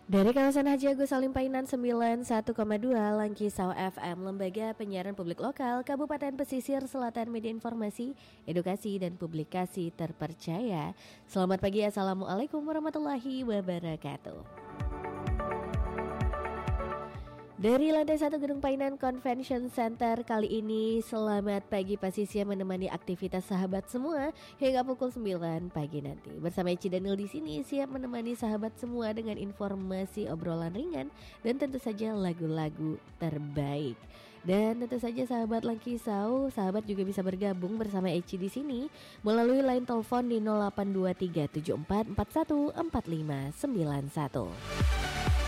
Dari kawasan Haji Agus Salim Painan 91,2 Langkisau FM, Lembaga Penyiaran Publik Lokal Kabupaten Pesisir Selatan, Media Informasi, Edukasi dan Publikasi Terpercaya. Selamat pagi, Assalamualaikum warahmatullahi wabarakatuh. Dari lantai 1 Gedung Painan Convention Center kali ini, selamat pagi Pasisir menemani aktivitas sahabat semua hingga pukul 9 pagi nanti. Bersama Eci Daniel di sini siap menemani sahabat semua dengan informasi, obrolan ringan dan tentu saja lagu-lagu terbaik. Dan tentu saja sahabat Langkisau, sahabat juga bisa bergabung bersama Eci di sini melalui line telepon di 082374414591.